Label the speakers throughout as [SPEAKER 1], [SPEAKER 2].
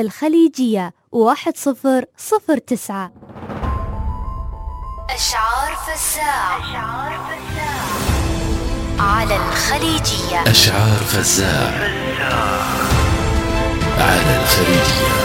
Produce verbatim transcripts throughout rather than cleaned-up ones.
[SPEAKER 1] الخليجية واحد صفر صفر تسعة.
[SPEAKER 2] أشعار فزاع على الخليجية.
[SPEAKER 3] أشعار فزاع على الخليجية.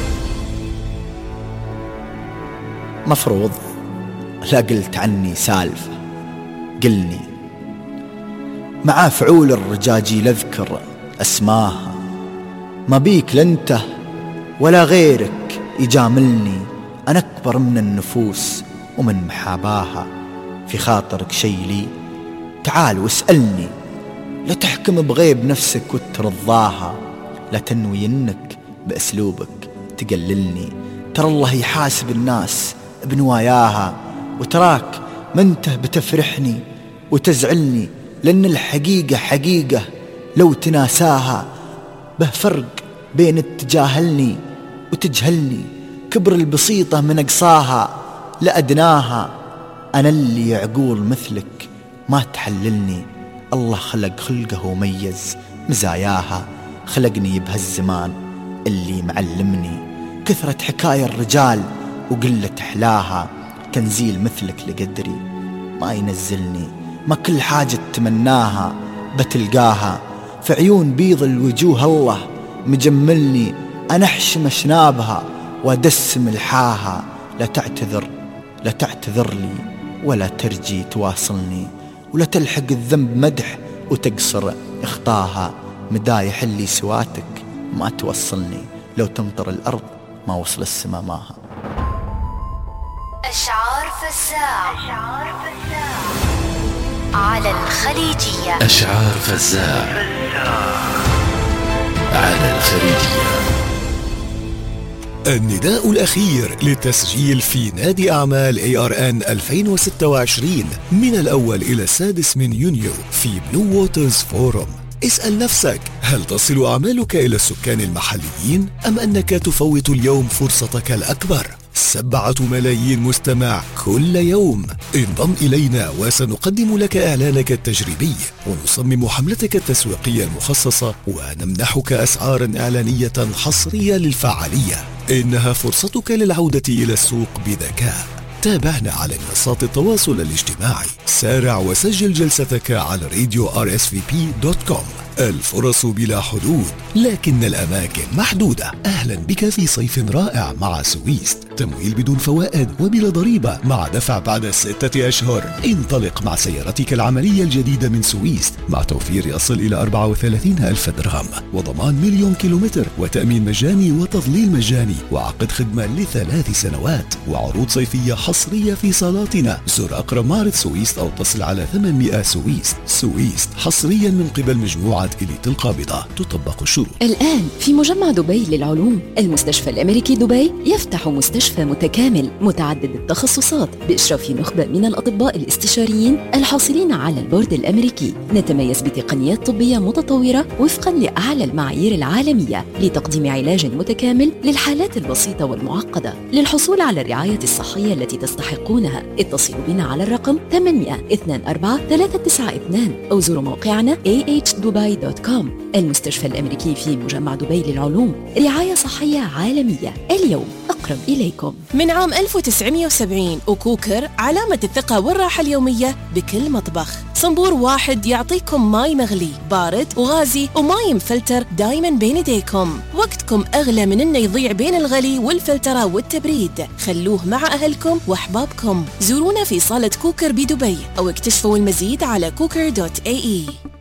[SPEAKER 4] مفروض لا قلت عني سالفة قلني مع فعول الرجاجيل أذكر أسماها، ما بيك لنته ولا غيرك يجاملني، أنا أكبر من النفوس ومن محاباها. في خاطرك شي لي تعال واسألني، لا تحكم بغيب نفسك وترضاها، لا تنوي إنك بأسلوبك تقللني، ترى الله يحاسب الناس بنواياها، وتراك منته بتفرحني وتزعلني، لأن الحقيقة حقيقة لو تناساها، به فرق بين التجاهلني وتجهلني، كبر البسيطة من أقصاها لأدناها، أنا اللي يعقول مثلك ما تحللني، الله خلق خلقه وميز مزاياها، خلقني بهالزمان اللي معلمني، كثرة حكاية الرجال وقلة أحلاها، تنزيل مثلك لقدري ما ينزلني، ما كل حاجة تمناها بتلقاها، في عيون بيض الوجوه الله مجملني، أنا أحشم أشنابها وأدسم الحاها، لا تعتذر لا تعتذر لي ولا ترجي تواصلني، ولا تلحق الذنب مدح وتقصر اخطاها، مدايح اللي سواتك ما توصلني، لو تمطر الأرض ما وصل السما ماها.
[SPEAKER 2] أشعار فزاع على الخليجية.
[SPEAKER 3] أشعار فزاع على الخليجية.
[SPEAKER 5] النداء الأخير للتسجيل في نادي أعمال إيه آر إن ألفين وستة وعشرين من الأول إلى السادس من يونيو في بلو ووترز فورم. اسأل نفسك، هل تصل أعمالك إلى السكان المحليين أم أنك تفوت اليوم فرصتك الأكبر؟ سبعة ملايين مستمع كل يوم. انضم إلينا وسنقدم لك إعلانك التجريبي ونصمم حملتك التسويقية المخصصة ونمنحك أسعارا إعلانية حصرية للفعالية. إنها فرصتك للعودة إلى السوق بذكاء. تابعنا على منصات التواصل الاجتماعي. سارع وسجل جلستك على راديو آر إس في بي دوت كوم. الفرص بلا حدود لكن الأماكن محدودة. أهلا بك في صيف رائع مع سويست. تمويل بدون فوائد وبلا ضريبة مع دفع بعد ستة أشهر. انطلق مع سيارتك العملية الجديدة من سويست مع توفير يصل إلى أربعة وثلاثين ألف درهم وضمان مليون كيلومتر وتأمين مجاني وتظليل مجاني وعقد خدمة لثلاث سنوات وعروض صيفية حصرية في صالاتنا. زر أقرب معرض سويست أو اتصل على ثمانمائة سويست. سويست حصريا من قبل مجموعة إليت القابضة. تطبق الشروط.
[SPEAKER 6] الآن في مجمع دبي للعلوم، المستشفى الأمريكي دبي يفتح مستشفى متكامل متعدد التخصصات بإشراف نخبة من الأطباء الاستشاريين الحاصلين على البورد الأمريكي. نتميز بتقنيات طبية متطورة وفقا لأعلى المعايير العالمية لتقديم علاج متكامل للحالات البسيطة والمعقدة. للحصول على الرعاية الصحية التي تستحقونها اتصلوا بنا على الرقم ثمانمائة اثنين أربعة ثلاثة تسعة اثنين أو زوروا موقعنا إيه إتش دبي دوت كوم. المستشفى الأمريكي في مجمع دبي للعلوم، رعاية صحية عالمية اليوم أقرب إليكم.
[SPEAKER 7] من عام ألف وتسعمائة وسبعين وكوكر علامة الثقة والراحة اليومية بكل مطبخ. صنبور واحد يعطيكم ماي مغلي بارد وغازي وماي مفلتر دايما بين يديكم. وقتكم أغلى من إنه يضيع بين الغلي والفلترة والتبريد. خلوه مع أهلكم وأحبابكم. زورونا في صالة كوكر بدبي أو اكتشفوا المزيد على كوكر دوت إيه إي.